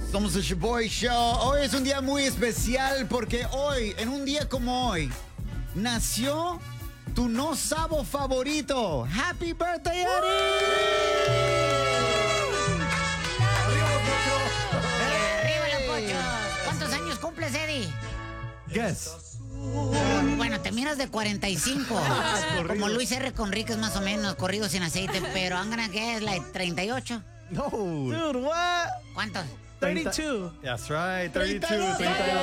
Somos el Shaboy Show. Hoy es un día muy especial porque hoy, en un día como hoy, nació tu no sabo favorito. ¡Happy birthday, Eddie! ¡Arriba la Pocho! ¿Cuántos años cumples, Eddie? Guess. Bueno, te miras de 45. Como Luis R. Conríquez, más o menos, corrido sin aceite. Pero I'm gonna guess like 38. No. Dude, what? ¿Cuántos? 32. That's right, 32. 32.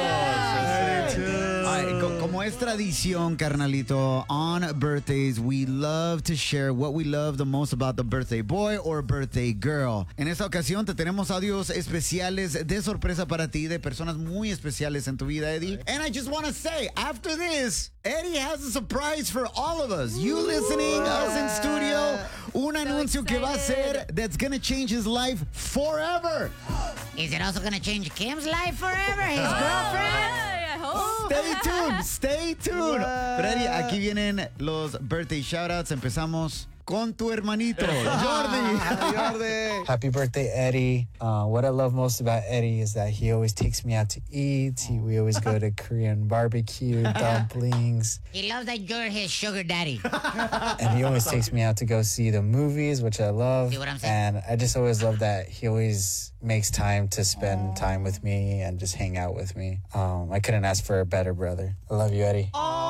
Ay, como es tradición, carnalito, on birthdays, we love to share what we love the most about the birthday boy or birthday girl. En esta ocasión te tenemos audios especiales de sorpresa para ti, de personas muy especiales en tu vida, Eddie. And I just want to say, after this, Eddie has a surprise for all of us. You listening, us in studio, un anuncio que va a ser that's gonna change his life forever. Is it also gonna change Kim's life forever? His girlfriend? I hope. Stay tuned, stay tuned. Pero Eddie, aquí vienen los birthday shoutouts. Empezamos con tu hermanito, Jordi. Happy birthday, Eddie. What I love most about Eddie is that he always takes me out to eat. We always go to Korean barbecue, dumplings. He loves that you're his sugar daddy. And he always takes me out to go see the movies, which I love. See what I'm saying? And I just always love that he always makes time to spend time with me and just hang out with me. I couldn't ask for a better brother. I love you, Eddie.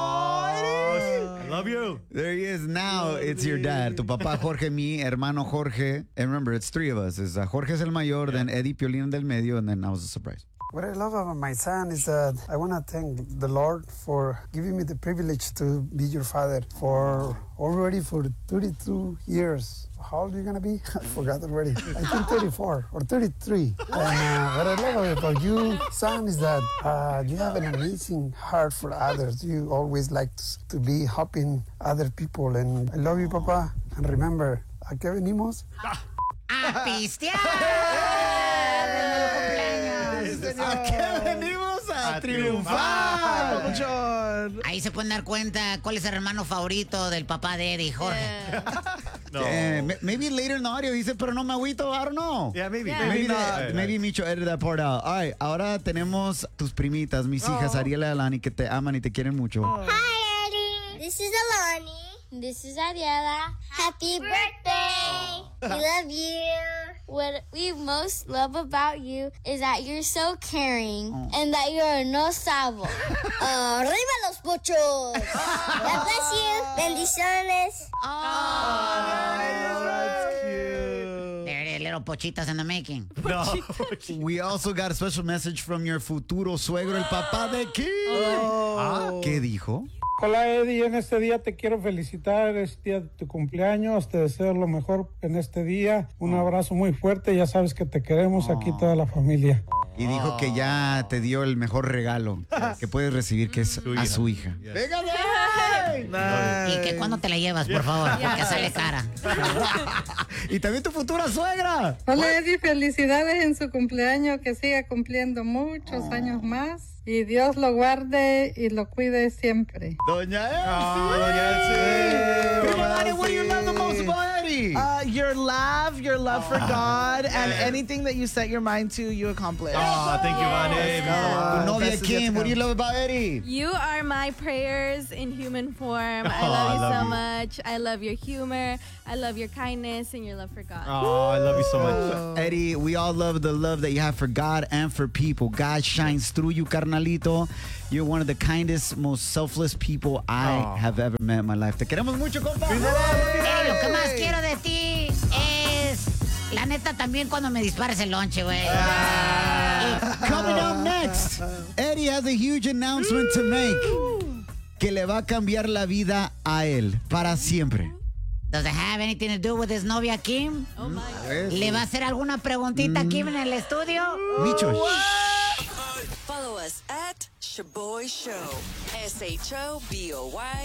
I love you. There he is. Now it's your dad. Tu papá Jorge, mi hermano Jorge. And remember, it's three of us. It's, Jorge es el mayor, then Eddie Piolín del medio, and then I was a surprise. What I love about my son is that I want to thank the Lord for giving me the privilege to be your father for 32 years. How old are you going to be? I forgot already. I think 34 or 33. And what I love about you, son, is that you have an amazing heart for others. You always like to be helping other people. And I love you, Papa. And remember, ¿a qué venimos? ¡A pistear! ¿A qué venimos a triunfar? Papuchón. Ahí se pueden dar cuenta cuál es el hermano favorito del papá de Eddie, Jorge. No. Maybe later in the audio dice, pero no me agüito, I don't know. Yeah, maybe. Yeah. Maybe Micho edit that part out. All right, ahora tenemos tus primitas, mis hijas, Ariela y Alani, que te aman y te quieren mucho. Hi, Eddie. This is Alani. This is Ariela. Happy birthday! We love you. What we most love about you is that you're so caring and that you're no sabo. ¡Arriba los pochos! God bless you. Bendiciones. There it is, little pochitas in the making. No. We also got a special message from your futuro suegro, el papá de Kim. ¿Qué dijo? Hola Eddie, en este día te quiero felicitar, es día de tu cumpleaños, te deseo lo mejor en este día, un abrazo muy fuerte, ya sabes que te queremos aquí toda la familia. Y dijo que ya te dio el mejor regalo que puedes recibir, que es a su hija. ¿Y que cuándo te la llevas, por favor? Porque sale cara. Y también tu futura suegra. Hola Eddie, felicidades en su cumpleaños, que siga cumpliendo muchos años más y Dios lo guarde y lo cuide siempre. Doña Elsie. Prima Dani, what do you love the most about Eddie? Your love for God, and anything that you set your mind to, you accomplish. Oh, thank you, Vane. Tu novia Best is yet Kim, to what do you come. love about Eddie? You are my prayers in human form. I love you so much. I love your humor. I love your kindness and your love for God. Oh, I love you so much. Eddie, we all love the love that you have for God and for people. God shines through you, carnalito. You're one of the kindest, most selfless people I have ever met in my life. Te queremos mucho, compa. Lo que más quiero de ti es, la neta, también cuando me dispares el lonche, güey. Coming up next, Eddie has a huge announcement to make que le va a cambiar la vida a él para siempre. Does it have anything to do with his novia Kim? Oh my. ¿Le va a hacer alguna preguntita a Kim en el estudio? Micho. Follow us at Shaboy Show. SHOBOY